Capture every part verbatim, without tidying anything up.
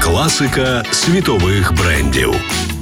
Класика світових брендів.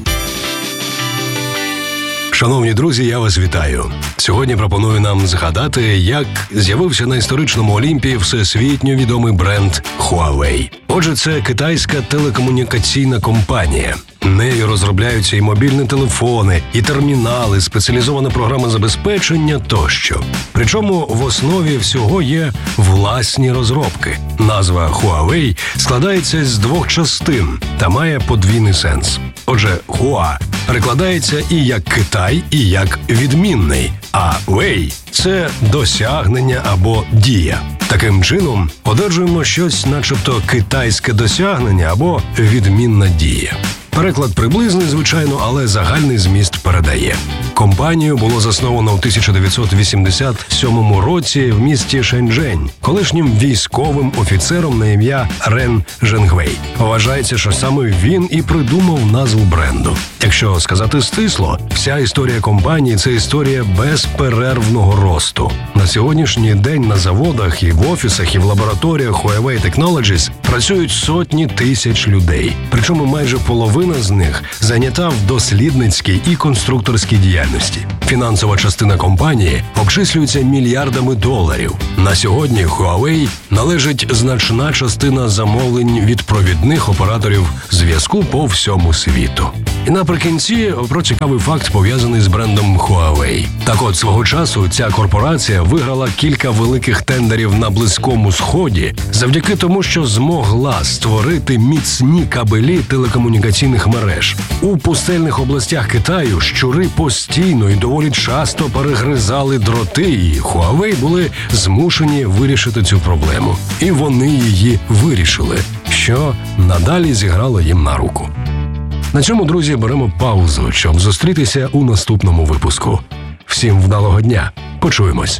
Шановні друзі, я вас вітаю. Сьогодні пропоную нам згадати, як з'явився на історичному Олімпі всесвітньо відомий бренд Huawei. Отже, це китайська телекомунікаційна компанія. Нею розробляються і мобільні телефони, і термінали, спеціалізоване програме забезпечення тощо. Причому в основі всього є власні розробки. Назва Huawei складається з двох частин та має подвійний сенс. Отже, Хуа перекладається і як Китай, і як відмінний, а Вей – це досягнення або дія. Таким чином, одержуємо щось начебто китайське досягнення або відмінна дія. Переклад приблизний, звичайно, але загальний зміст передає. Компанію було засновано у тисяча дев'ятсот вісімдесят сьомому році в місті Шенчжень колишнім військовим офіцером на ім'я Рен Женгвей. Вважається, що саме він і придумав назву бренду. Якщо сказати стисло, вся історія компанії – це історія безперервного росту. На сьогоднішній день на заводах і в офісах, і в лабораторіях Huawei Technologies працюють сотні тисяч людей. Причому майже половина з них зайнята в дослідницькій і конструкторській діяльності. Фінансова частина компанії обчислюється мільярдами доларів. На сьогодні Huawei належить значна частина замовлень від провідних операторів зв'язку по всьому світу. І наприкінці про цікавий факт, пов'язаний з брендом Huawei. Так от, свого часу ця корпорація виграла кілька великих тендерів на Близькому Сході завдяки тому, що змогла створити міцні кабелі телекомунікаційних мереж. У пустельних областях Китаю щури постійно і доволі часто перегризали дроти, і Huawei були змушені вирішити цю проблему. І вони її вирішили, що надалі зіграло їм на руку. На цьому, друзі, беремо паузу, щоб зустрітися у наступному випуску. Всім вдалого дня. Почуємось.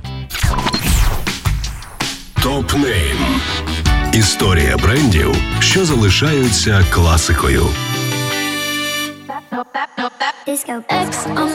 Топ-нейм. Історія брендів, що залишаються класикою. Disco X on